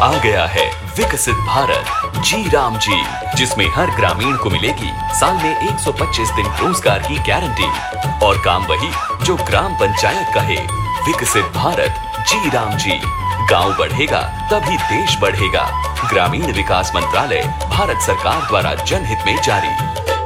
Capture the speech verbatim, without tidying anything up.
आ गया है विकसित भारत जी राम जी, जिसमें हर ग्रामीण को मिलेगी साल में एक सौ पच्चीस दिन रोजगार की गारंटी और काम वही जो ग्राम पंचायत कहे। विकसित भारत जी राम जी, गांव बढ़ेगा तभी देश बढ़ेगा। ग्रामीण विकास मंत्रालय, भारत सरकार द्वारा जनहित में जारी।